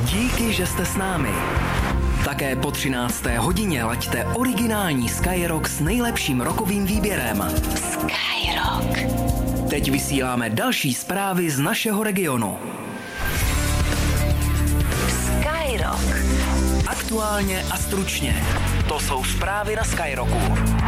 Díky, že jste s námi. Také po 13. hodině laďte originální Skyrock s nejlepším rockovým výběrem. Skyrock. Teď vysíláme další zprávy z našeho regionu. Skyrock. Aktuálně a stručně. To jsou zprávy na Skyrocku.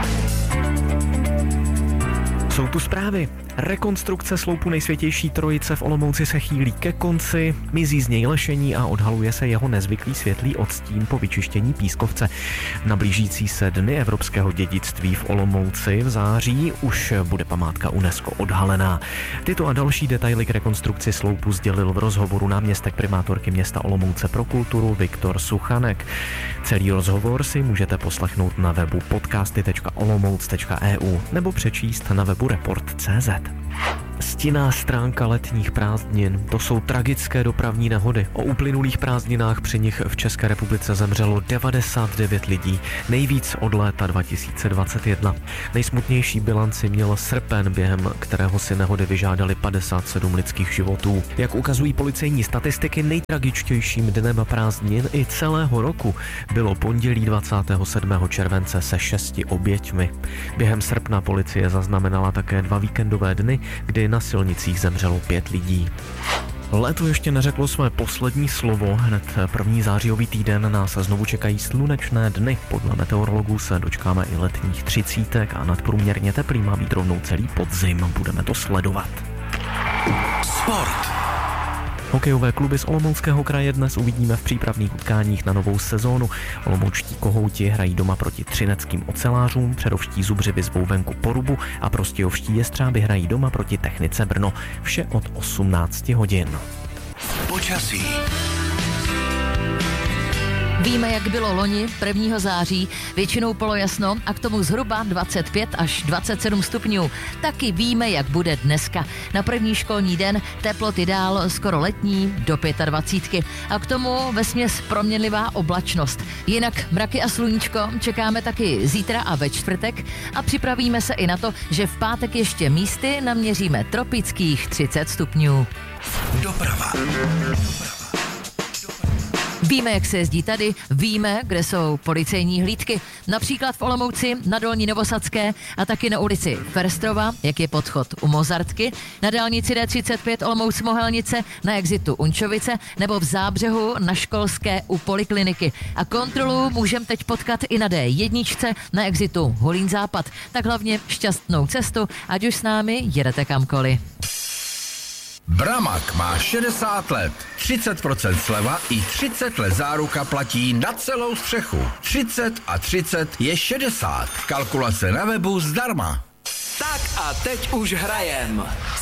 Jsou tu zprávy. Rekonstrukce sloupu Nejsvětější Trojice v Olomouci se chýlí ke konci, mizí z něj lešení a odhaluje se jeho nezvyklý světlý odstín po vyčištění pískovce. Na blížící se dny evropského dědictví v Olomouci v září už bude památka UNESCO odhalená. Tyto a další detaily k rekonstrukci sloupu sdělil v rozhovoru náměstek primátorky města Olomouce pro kulturu Viktor Suchanek. Celý rozhovor si můžete poslechnout na webu podcasty.olomouc.eu nebo přečíst na webu report.cz. Stinná stránka letních prázdnin, to jsou tragické dopravní nehody. O uplynulých prázdninách při nich v České republice zemřelo 99 lidí, nejvíc od léta 2021. Nejsmutnější bilanci měl srpen, během kterého si nehody vyžádali 57 lidských životů. Jak ukazují policejní statistiky, nejtragičtějším dnem prázdnin i celého roku bylo pondělí 27. července se 6 oběťmi. Během srpna policie zaznamenala také 2 víkendové dny, kdy na silnicích zemřelo 5 lidí. Léto ještě neřeklo své poslední slovo. Hned první zářijový týden nás znovu čekají slunečné dny. Podle meteorologů se dočkáme i letních 30 a nadprůměrně teplý má být rovnou celý podzim. Budeme to sledovat. Sport. Hokejové kluby z Olomouckého kraje dnes uvidíme v přípravných utkáních na novou sezónu. Olomoučtí Kohouti hrají doma proti třineckým Ocelářům, přerovští Zubři vyzvou venku Porubu a prostějovští Jestřáby hrají doma proti Technice Brno. Vše od 18 hodin. Počasí. Víme, jak bylo loni 1. září, většinou polojasno a k tomu zhruba 25 až 27 stupňů. Taky víme, jak bude dneska. Na první školní den teploty dál skoro letní do 25. A k tomu vesměs proměnlivá oblačnost. Jinak mraky a sluníčko čekáme taky zítra a ve čtvrtek a připravíme se i na to, že v pátek ještě místy naměříme tropických 30 stupňů. Doprava. Víme, jak se jezdí tady, víme, kde jsou policejní hlídky. Například v Olomouci, na Dolní Novosadské a taky na ulici Ferstrova, jak je podchod u Mozartky, na dálnici D35 Olomouc Mohelnice, na exitu Unčovice nebo v Zábřehu na Školské u Polikliniky. A kontrolu můžeme teď potkat i na D1 na exitu Holín Západ. Tak hlavně šťastnou cestu, ať už s námi jedete kamkoliv. Bramak má 60 let, 30% sleva i 30 let záruka platí na celou střechu. 30 a 30 je 60. Kalkulace na webu zdarma. Tak a teď už hrajem.